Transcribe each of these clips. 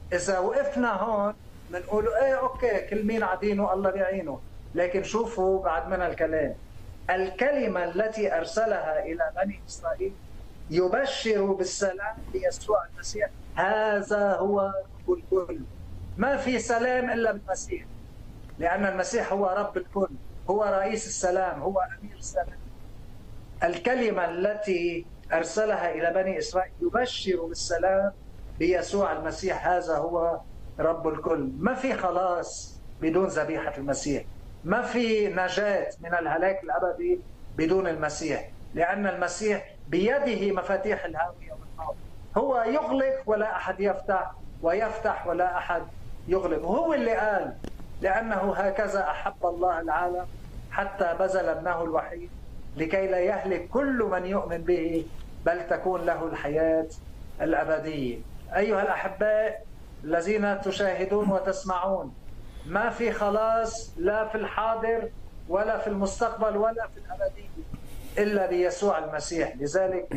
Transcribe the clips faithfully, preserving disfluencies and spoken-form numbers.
إذا وقفنا هون بنقولوا إيه أوكي كل مين عدينه الله بيعينه، لكن شوفوا بعد من الكلام، الكلمة التي أرسلها إلى بني إسرائيل يبشر بالسلام بيسوع المسيح، هذا هو رب الكل. ما في سلام إلا بالمسيح، لأن المسيح هو رب الكل، هو رئيس السلام، هو أمير السلام. الكلمة التي أرسلها إلى بني إسرائيل يبشر بالسلام بيسوع المسيح، هذا هو رب الكل. ما في خلاص بدون ذبيحة المسيح، ما في نجاة من الهلاك الأبدي بدون المسيح، لأن المسيح بيده مفاتيح الهاوية والنار. هو يغلق ولا أحد يفتح، ويفتح ولا أحد يغلق. وهو اللي قال لأنه هكذا أحب الله العالم حتى بذل ابنه الوحيد لكي لا يهلك كل من يؤمن به بل تكون له الحياة الأبدية. أيها الأحباء الذين تشاهدون وتسمعون، ما في خلاص لا في الحاضر ولا في المستقبل ولا في الأبدية إلا بيسوع المسيح. لذلك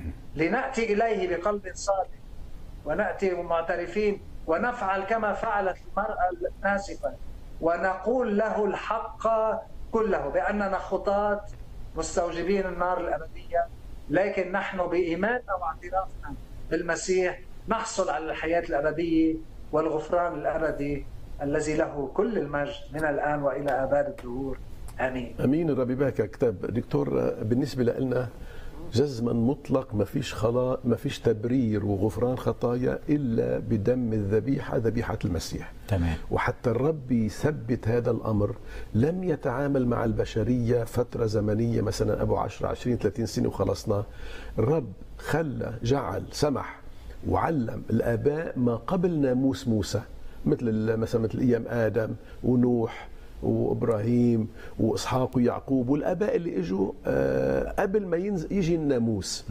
لنأتي إليه بقلب صادق، ونأتي معترفين، ونفعل كما فعلت المرأة الناسفة، ونقول له الحق كله بأننا خطاة مستوجبين النار الأبدية، لكن نحن بإيماننا واعترافنا بالمسيح نحصل على الحياة الأبدية والغفران الأبدي الذي له كل المجد من الآن وإلى آباد الدهور. آمين. امين. الرب يبارك كتاب دكتور. بالنسبه لنا جزما مطلق ما فيش خلاء، ما فيش تبرير وغفران خطايا الا بدم الذبيحه، ذبيحه المسيح. تمام. وحتى الرب يثبت هذا الامر لم يتعامل مع البشريه فتره زمنيه مثلا ابو عشرة عشرين ثلاثين سنه وخلصنا. الرب خلى جعل سمح وعلم الاباء ما قبل ناموس موسى، مثل مثلا مثل ايام ادم ونوح وابراهيم واسحاق ويعقوب والاباء اللي اجوا قبل ما يجي الناموس.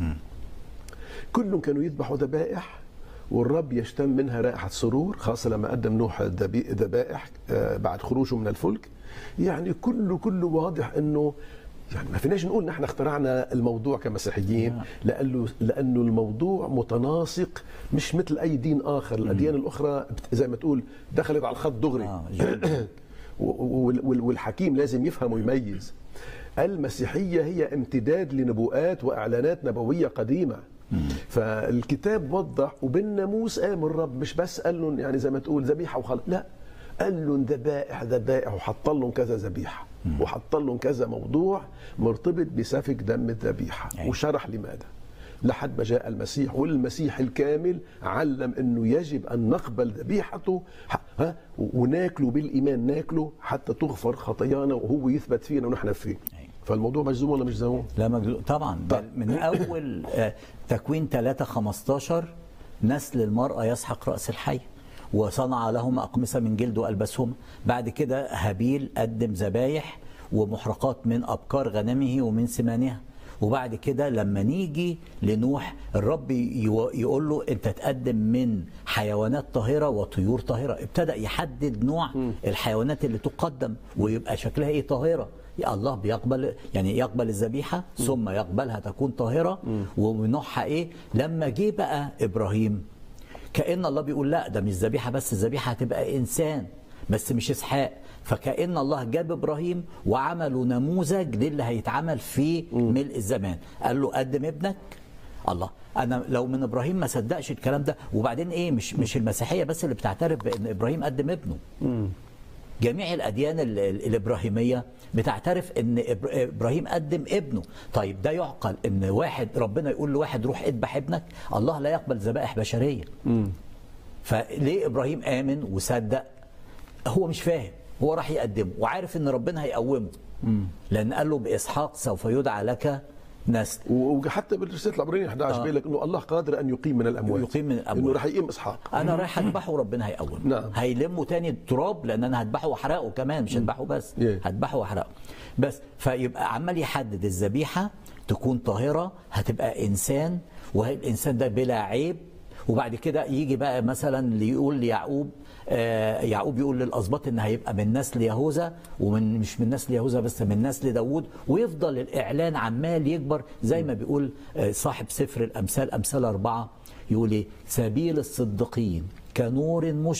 كلهم كانوا يذبحوا ذبائح والرب يشتم منها رائحه سرور، خاصه لما قدم نوح ذبائح بعد خروجه من الفلك. يعني كله كله واضح انه يعني ما فيناش نقول نحن اخترعنا الموضوع كمسيحيين، لانه لانه الموضوع متناسق، مش مثل اي دين اخر. الاديان الاخرى زي ما تقول دخلت على الخط دغري. والحكيم لازم يفهم ويميز. المسيحية هي امتداد لنبوءات وإعلانات نبوية قديمة. فالكتاب وضح، وبالناموس قام الرب مش بس قال لهم يعني زي ما تقول ذبيحة وخلاص، لا، قال لهم ذبائح ذبائح، وحط لهم كذا ذبيحة، وحط لهم كذا موضوع مرتبط بسفك دم الذبيحة، وشرح لماذا لحد ما جاء المسيح. والمسيح الكامل علم انه يجب ان نقبل ذبيحته ها وناكله بالايمان، ناكله حتى تغفر خطايانا وهو يثبت فينا ونحن فيه. فالموضوع مجزوم ولا مش مجزوم؟ لا مجزوم طبعا. من اول تكوين ثلاثة خمستاشر نسل المرأة يسحق رأس الحي وصنع لهم أقمصة من جلد وألبسهم. بعد كده هابيل قدم ذبايح ومحرقات من أبكار غنمه ومن سمانها. وبعد كده لما نيجي لنوح الرب يقول له انت تقدم من حيوانات طاهرة وطيور طاهرة. ابتدأ يحدد نوع م. الحيوانات اللي تقدم ويبقى شكلها ايه طاهرة. يا الله بيقبل يعني يقبل الذبيحة ثم يقبلها تكون طاهرة. ونوعها ايه. لما جه بقى ابراهيم كأن الله بيقول لا ده مش ذبيحة بس، الذبيحة هتبقى انسان بس مش اسحاق. فكأن الله جاب إبراهيم وعملوا نموذج للي هيتعمل في ملء الزمان. قال له قدم ابنك. الله، أنا لو من إبراهيم ما صدقش الكلام ده. وبعدين إيه، مش مش المسيحية بس اللي بتعترف بأن إبراهيم قدم ابنه. جميع الأديان الإبراهيمية بتعترف أن إبراهيم قدم ابنه. طيب ده يعقل أن واحد ربنا يقول لواحد روح اذبح ابنك؟ الله لا يقبل ذبائح بشرية. فليه إبراهيم آمن وصدق؟ هو مش فاهم، هو راح يقدمه وعارف ان ربنا هيقومه. مم. لان قال له باسحاق سوف يدعى لك نسل. وحتى بالرساله العبرانيه احد عشر آه. بيقول لك انه الله قادر ان يقيم من الاموات، يقيم من الاموات، انه راح يقيم اسحاق. انا رايح اذبحه وربنا هيقومه. نعم. هيلمه تاني التراب لان انا هذبحه واحرقه كمان، مش هذبحه بس، هذبحه واحرقه بس. فيبقى عمال يحدد الذبيحه تكون طاهره، هتبقى انسان، والانسان ده بلا عيب. وبعد كده يجي بقى مثلا ليقول ليعقوب، آه يعقوب يقول للأسباط ان هيبقى من نسل يهوذا، ومن مش من نسل يهوذا بس من نسل داوود. ويفضل الإعلان عمال يكبر زي ما بيقول آه صاحب سفر الأمثال، أمثال أربعة، يقول ايه؟ سبيل الصديقين كنور